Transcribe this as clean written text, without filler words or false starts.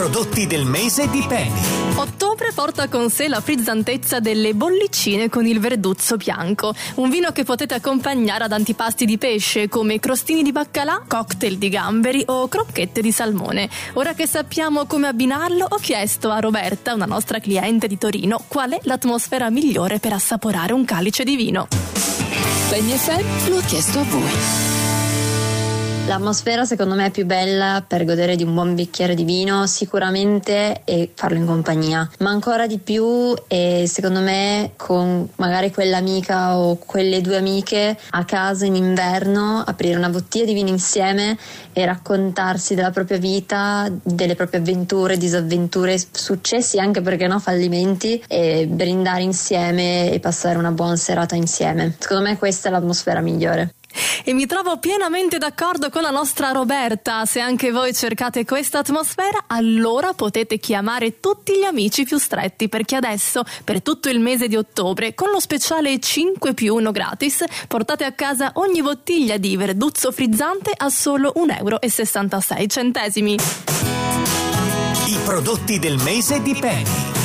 prodotti del mese di Penny. Ottobre porta con sé la frizzantezza delle bollicine con il verduzzo bianco, un vino che potete accompagnare ad antipasti di pesce come crostini di baccalà, cocktail di gamberi o crocchette di salmone. Ora che sappiamo come abbinarlo, ho chiesto a Roberta, una nostra cliente di Torino, qual è l'atmosfera migliore per assaporare un calice di vino. Penny FM lo ha chiesto a voi. L'atmosfera secondo me è più bella per godere di un buon bicchiere di vino sicuramente e farlo in compagnia, ma ancora di più secondo me con magari quell'amica o quelle due amiche a casa in inverno, aprire una bottiglia di vino insieme e raccontarsi della propria vita, delle proprie avventure, disavventure, successi anche perché no, fallimenti, e brindare insieme e passare una buona serata insieme. Secondo me questa è l'atmosfera migliore. E mi trovo pienamente d'accordo con la nostra Roberta. Se anche voi cercate questa atmosfera, allora potete chiamare tutti gli amici più stretti, perché adesso, per tutto il mese di ottobre, con lo speciale 5+1 gratis, portate a casa ogni bottiglia di verduzzo frizzante a solo €1,66. I prodotti del mese di Penny.